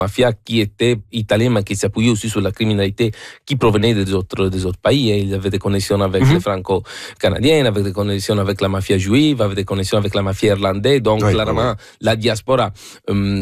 mafia qui était italienne, mais qui s'appuyait aussi sur la criminalité qui provenait des autres pays. Il avait des connexions avec les franco-canadiens, avec des connexions avec la mafia juive, avec des connexions avec la mafia irlandaise. Donc, clairement, la diaspora